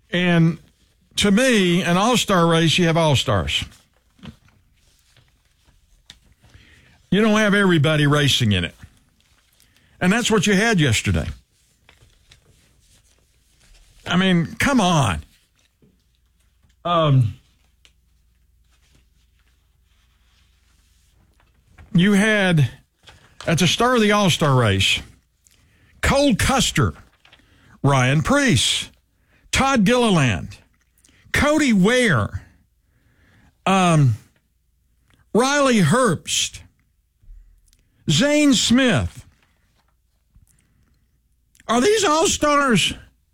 And to me, an all-star race, you have all-stars. You don't have everybody racing in it. And that's what you had yesterday. I mean, come on. You had, at the start of the all-star race, Cole Custer, Ryan Preece, Todd Gilliland, Cody Ware, Riley Herbst, Zane Smith. Are these all-stars?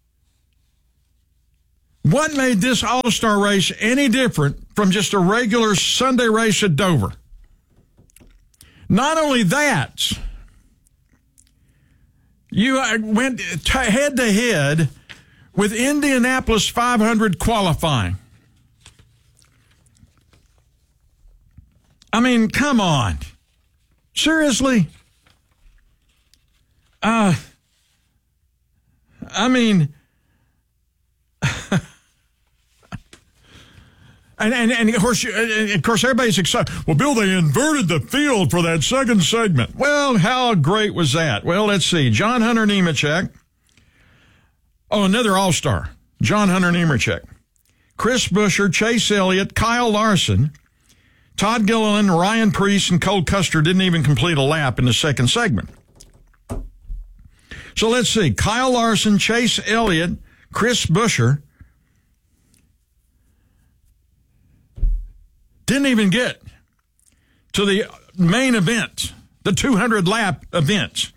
What made this all-star race any different from just a regular Sunday race at Dover? Not only that, you went head-to-head with Indianapolis 500 qualifying. I mean, come on. Seriously? I mean... And of course, everybody's excited. Well, Bill, they inverted the field for that second segment. Well, how great was that? Well, let's see. John Hunter Nemechek. Oh, another all-star. John Hunter Nemechek. Chris Buescher, Chase Elliott, Kyle Larson, Todd Gilliland, Ryan Preece, and Cole Custer didn't even complete a lap in the second segment. So let's see. Kyle Larson, Chase Elliott, Chris Buescher didn't even get to the main event, the 200-lap event.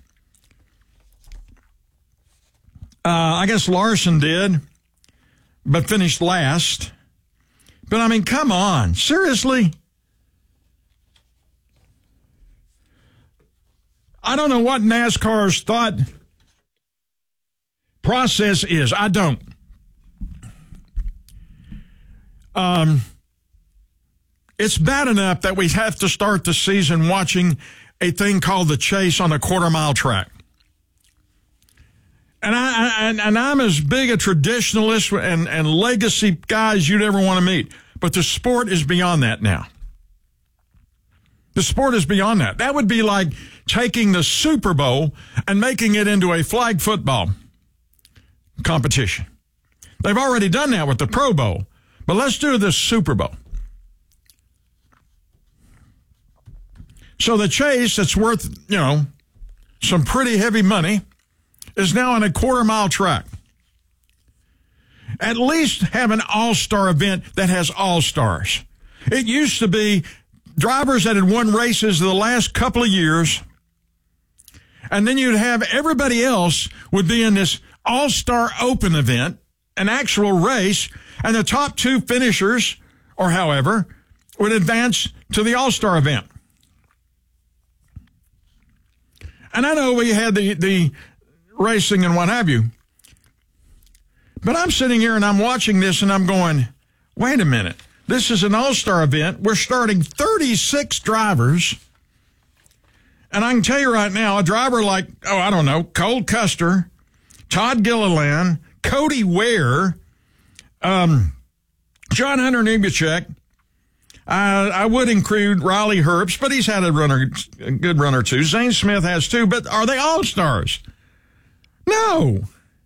I guess Larson did, but finished last. But, I mean, come on. Seriously? I don't know what NASCAR's thought process is. I don't. It's bad enough that we have to start the season watching a thing called the Chase on a quarter-mile track. And I'm as big a traditionalist and legacy guy as you'd ever want to meet. But the sport is beyond that now. The sport is beyond that. That would be like taking the Super Bowl and making it into a flag football competition. They've already done that with the Pro Bowl. But let's do the Super Bowl. So the Chase, that's worth, some pretty heavy money, is now on a quarter-mile track. At least have an all-star event that has all-stars. It used to be drivers that had won races the last couple of years, and then you'd have everybody else would be in this all-star open event, an actual race, and the top two finishers, or however, would advance to the all-star event. And I know we had the racing and what have you, but I'm sitting here and I'm watching this and I'm going, wait a minute. This is an all-star event. We're starting 36 drivers. And I can tell you right now, a driver like, Cole Custer, Todd Gilliland, Cody Ware, John Hunter Nemechek, I would include Riley Herbst, but he's had a good runner too. Zane Smith has too, but are they all-stars? No.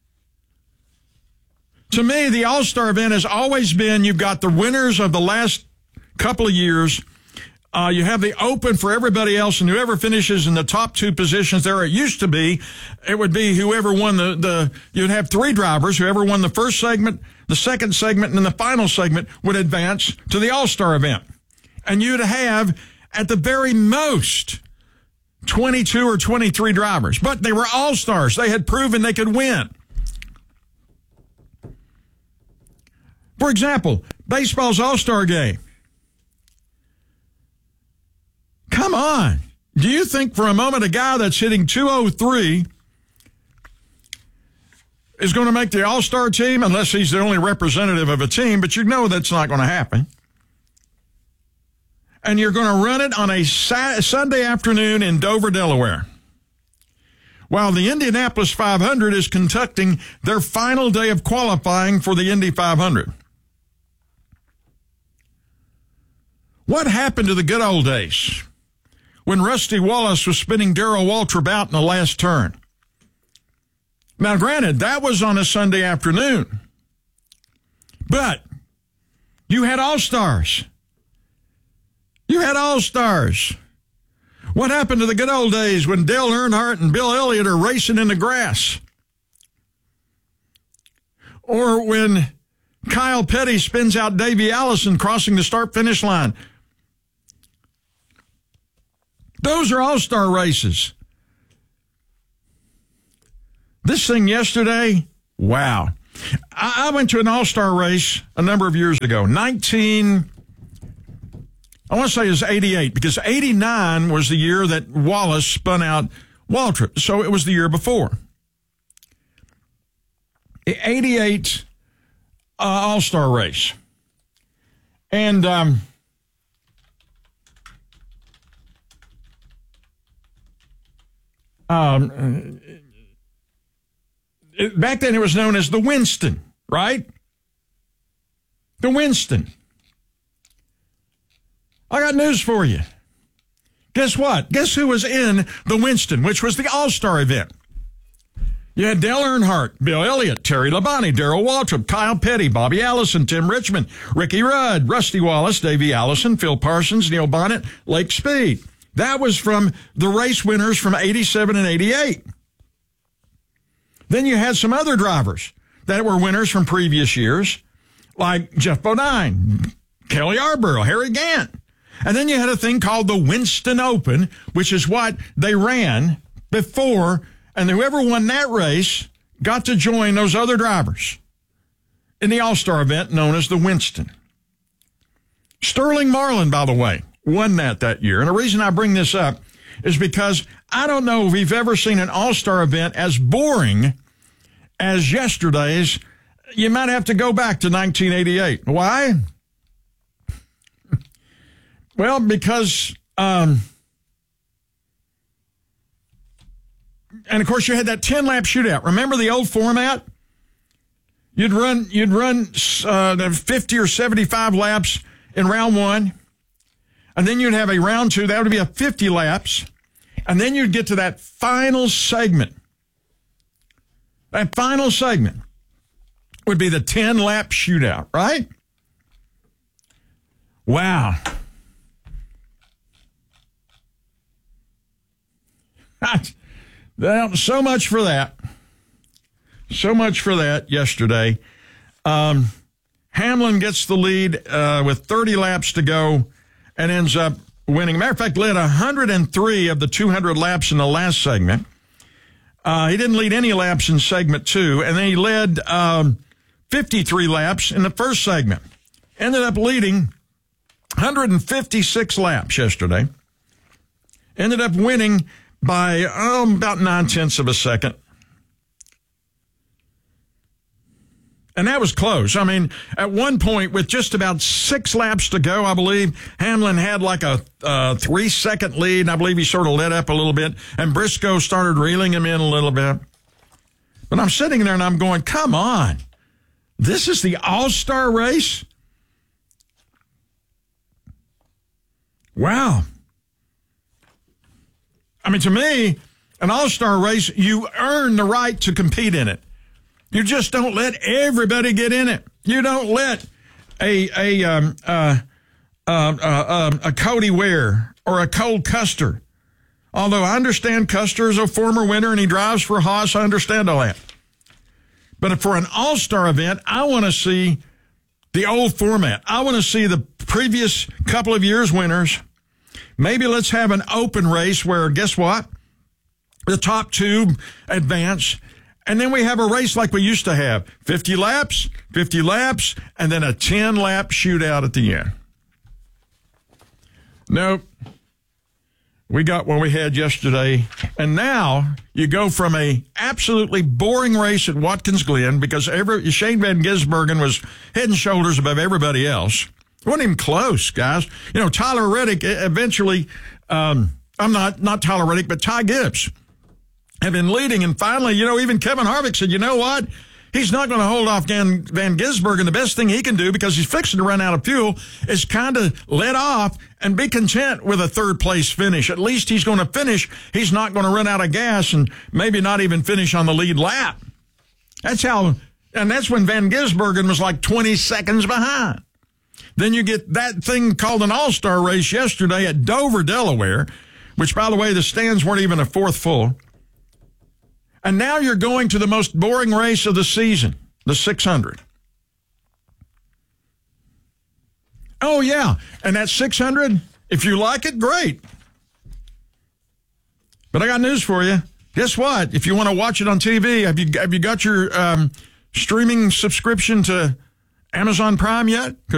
To me, the all-star event has always been, you've got the winners of the last couple of years. You have the open for everybody else, and whoever finishes in the top two positions there, it used to be, it would be whoever won you'd have three drivers, whoever won the first segment, the second segment, and then the final segment would advance to the all-star event. And you'd have, at the very most, 22 or 23 drivers. But they were all-stars. They had proven they could win. For example, baseball's all-star game. Come on. Do you think for a moment a guy that's hitting 203 is going to make the all-star team unless he's the only representative of a team? But you know that's not going to happen. And you're going to run it on a Sunday afternoon in Dover, Delaware, while the Indianapolis 500 is conducting their final day of qualifying for the Indy 500. What happened to the good old days when Rusty Wallace was spinning Darrell Waltrip out in the last turn? Now, granted, that was on a Sunday afternoon, but you had all-stars. You had all-stars. What happened to the good old days when Dale Earnhardt and Bill Elliott are racing in the grass? Or when Kyle Petty spins out Davey Allison crossing the start-finish line? Those are all-star races. This thing yesterday, wow. I went to an all-star race a number of years ago, I want to say it was 88, because 89 was the year that Wallace spun out Waltrip, so it was the year before. The 88 all-star race. And back then it was known as the Winston, right? The Winston. I got news for you. Guess what? Guess who was in the Winston, which was the all-star event? You had Dale Earnhardt, Bill Elliott, Terry Labonte, Darrell Waltrip, Kyle Petty, Bobby Allison, Tim Richmond, Ricky Rudd, Rusty Wallace, Davey Allison, Phil Parsons, Neil Bonnet, Lake Speed. That was from the race winners from 87 and 88. Then you had some other drivers that were winners from previous years, like Jeff Bodine, Kelly Yarborough, Harry Gant. And then you had a thing called the Winston Open, which is what they ran before, and whoever won that race got to join those other drivers in the all-star event known as the Winston. Sterling Marlin, by the way, won that year. And the reason I bring this up is because I don't know if we've ever seen an all-star event as boring as yesterday's. You might have to go back to 1988. Why? Well, because, and of course you had that 10-lap shootout. Remember the old format? You'd run 50 or 75 laps in round one, and then you'd have a round two. That would be a 50 laps, and then you'd get to that final segment. That final segment would be the 10-lap shootout, right? Wow. So much for that. So much for that yesterday. Hamlin gets the lead with 30 laps to go and ends up winning. Matter of fact, led 103 of the 200 laps in the last segment. He didn't lead any laps in segment 2, and then he led 53 laps in the first segment. Ended up leading 156 laps yesterday. Ended up winning by about 9/10 of a second. And that was close. I mean, at one point, with just about 6 laps to go, I believe, Hamlin had like a 3-second lead, and I believe he sort of let up a little bit, and Briscoe started reeling him in a little bit. But I'm sitting there and I'm going, come on. This is the all-star race? Wow. I mean, to me, an all-star race, you earn the right to compete in it. You just don't let everybody get in it. You don't let a Cody Ware or a Cole Custer. Although I understand Custer is a former winner and he drives for Haas, I understand all that. But for an all-star event, I want to see the old format. I want to see the previous couple of years' winners. Maybe let's have an open race where, guess what? The top 2 advance. And then we have a race like we used to have. 50 laps, and then a 10-lap shootout at the end. Nope. We got what we had yesterday. And now you go from a absolutely boring race at Watkins Glen because Shane Van Gisbergen was head and shoulders above everybody else. It wasn't even close, guys. You know, Tyler Reddick eventually, I'm not Tyler Reddick, but Ty Gibbs have been leading. And finally, even Kevin Harvick said, you know what? He's not going to hold off Van Gisbergen. The best thing he can do, because he's fixing to run out of fuel, is kind of let off and be content with a third-place finish. At least he's going to finish. He's not going to run out of gas and maybe not even finish on the lead lap. That's when Van Gisbergen was like 20 seconds behind. Then you get that thing called an all-star race yesterday at Dover, Delaware, which, by the way, the stands weren't even a fourth full. And now you're going to the most boring race of the season, the 600. Oh, yeah. And that 600, if you like it, great. But I got news for you. Guess what? If you want to watch it on TV, have you got your streaming subscription to Amazon Prime yet?